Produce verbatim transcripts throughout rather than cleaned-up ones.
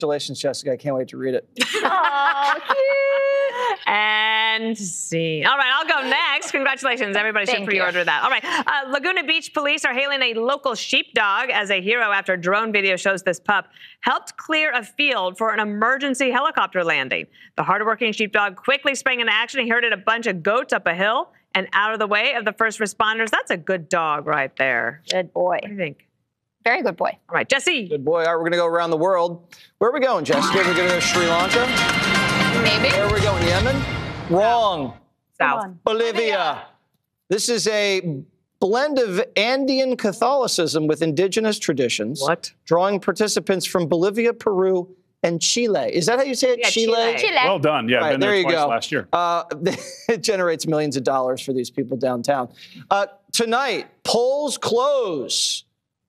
Congratulations, Jessica. I can't wait to read it. Oh, cute. And see. All right, I'll go next. Congratulations. Everybody should Thank pre-order you. that. All right. Uh, Laguna Beach police are hailing a local sheepdog as a hero after drone video shows this pup helped clear a field for an emergency helicopter landing. The hardworking sheepdog quickly sprang into action. He herded a bunch of goats up a hill and out of the way of the first responders. That's a good dog right there. Good boy. What do you think? Very good boy. All right, Jesse. Good boy. All right, we're going to go around the world. Where are we going, Jessica? We're going to go to Sri Lanka? Maybe. Where are we going, Yemen? Wrong. South. Bolivia. This is a blend of Andean Catholicism with indigenous traditions. What? Drawing participants from Bolivia, Peru, and Chile. Is that how you say it? Yeah, Chile? Chile. Chile. Well done. Yeah, Right, I've been there, there you twice go. last year. Uh, it generates millions of dollars for these people downtown. Uh, tonight, polls close.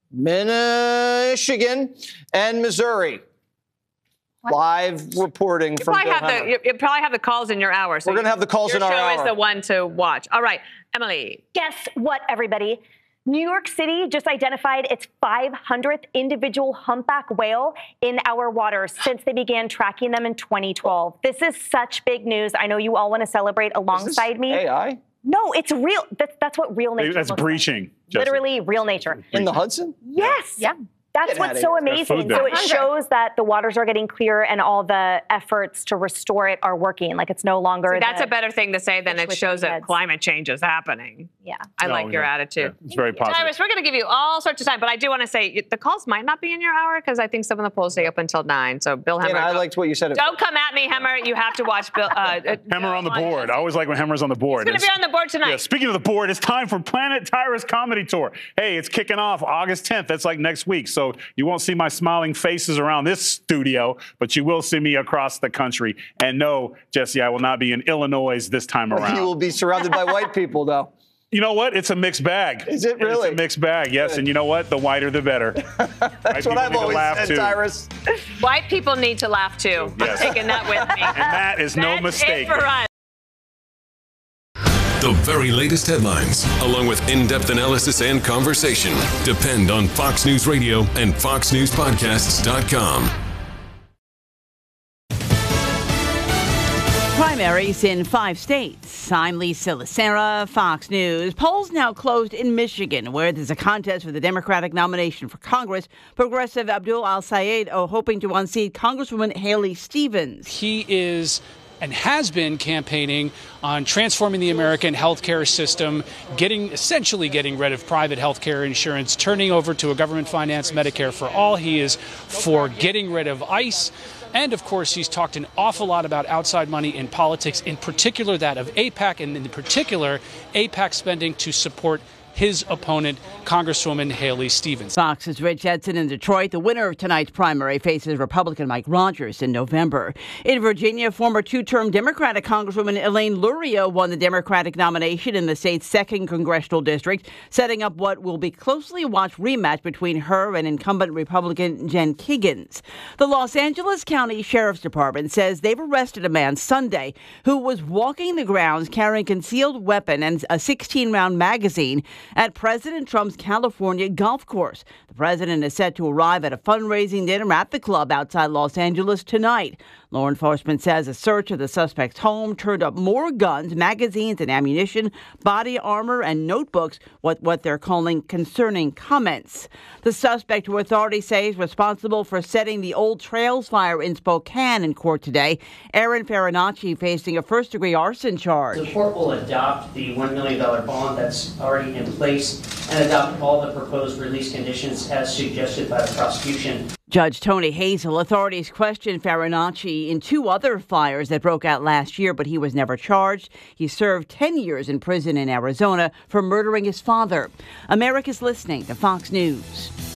Michigan and Missouri. What? Live reporting You from probably, Bill have the, Hemmer. you, you probably have the calls in your hour. So We're gonna you- have the calls your in our show hour. is the one to watch. All right, Emily. Guess what, everybody? New York City just identified its five hundredth individual humpback whale in our waters since they began tracking them in twenty twelve. This is such big news. I know you all want to celebrate alongside me. A I? No, it's real. That's, that's what real nature That's looks breaching. like. Jesse. Literally real nature. In the Hudson? Yes. Yeah. That's Get what's outta so here. There's food amazing. there. So it one hundred. shows that the waters are getting clear and all the efforts to restore it are working. Like it's no longer. See, that's the, a better thing to say than fish it with shows three that heads. climate change is happening. Yeah. I No, like your yeah. attitude. Yeah, it's very positive. Tyrus, we're going to give you all sorts of time, but I do want to say the calls might not be in your hour because I think some of the polls stay up until nine. So Bill Hemmer, And I don't- liked what you said. don't come at me, Hemmer. You have to watch Bill. Uh, uh, Hammer on the Bill board. I always like when Hammer's on the board. He's going to be on the board tonight. Yeah, speaking of the board, it's time for Planet Tyrus Comedy Tour. Hey, it's kicking off August tenth. That's like next week. So you won't see my smiling faces around this studio, but you will see me across the country. And no, Jesse, I will not be in Illinois this time around. You will be surrounded by white people, though. You know what? It's a mixed bag. Is it really? It's a mixed bag, yes. Good. And you know what? The whiter, the better. That's what I've always said, Tyrus. White people need to laugh too. Yes. I'm taking that with me. And that is no That's mistake. it for us. The very latest headlines, along with in-depth analysis and conversation, depend on Fox News Radio and fox news podcasts dot com. Primaries in five states. I'm Lisa Lacera, Fox News. Polls now closed in Michigan, where there's a contest for the Democratic nomination for Congress. Progressive Abdul Al-Sayed oh, hoping to unseat Congresswoman Haley Stevens. He is and has been campaigning on transforming the American healthcare system, getting essentially getting rid of private healthcare insurance, turning over to a government-financed Medicare for all. He is for getting rid of ICE. And, of course, he's talked an awful lot about outside money in politics, in particular that of AIPAC, and in particular, AIPAC spending to support his opponent, Congresswoman Haley Stevens. Fox's Rich Edson in Detroit. The winner of tonight's primary faces Republican Mike Rogers in November. In Virginia, former two-term Democratic Congresswoman Elaine Luria won the Democratic nomination in the state's second congressional district, setting up what will be closely watched rematch between her and incumbent Republican Jen Kiggans. The Los Angeles County Sheriff's Department says they've arrested a man Sunday who was walking the grounds carrying a concealed weapon and a sixteen-round magazine at President Trump's California golf course. The president is set to arrive at a fundraising dinner at the club outside Los Angeles tonight. Law enforcement says a search of the suspect's home turned up more guns, magazines, and ammunition, body armor, and notebooks, what, what they're calling concerning comments. The suspect, who authorities say is responsible for setting the Old Trails fire in Spokane, in court today. Aaron Farinacci facing a first-degree arson charge. The court will adopt the one million dollars bond that's already in place and adopt all the proposed release conditions as suggested by the prosecution. Judge Tony Hazel, authorities questioned Farinacci in two other fires that broke out last year, but he was never charged. He served ten years in prison in Arizona for murdering his father. America's listening to Fox News.